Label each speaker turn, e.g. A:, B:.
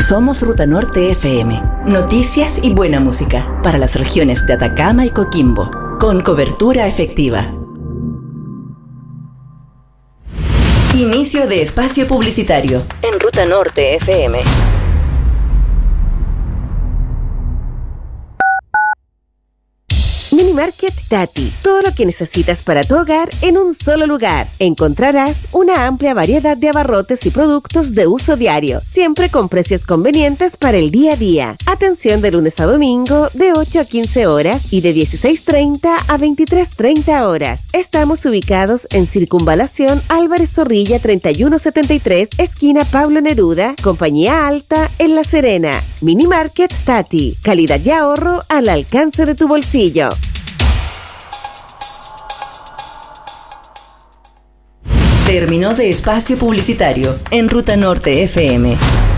A: Somos Ruta Norte FM. Noticias y buena música para las regiones de Atacama y Coquimbo, con cobertura efectiva. Inicio de espacio publicitario en Ruta Norte FM.
B: Minimarket Tati. Todo lo que necesitas para tu hogar en un solo lugar. Encontrarás una amplia variedad de abarrotes y productos de uso diario, siempre con precios convenientes para el día a día. Atención de lunes a domingo de 8 a 15 horas y de 16:30 a 23:30 horas. Estamos ubicados en Circunvalación Álvarez Zorrilla 3173, esquina Pablo Neruda, Compañía Alta, en La Serena. Minimarket Tati. Calidad y ahorro al alcance de tu bolsillo.
A: Terminó de espacio publicitario en Ruta Norte FM.